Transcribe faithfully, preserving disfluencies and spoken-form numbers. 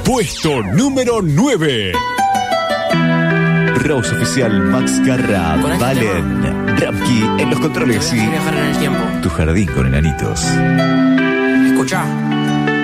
Puesto número nueve. Rose oficial Max Carra, Valen, Ramki en los controles y viajar en el tiempo. Tu jardín con enanitos. Escuchá.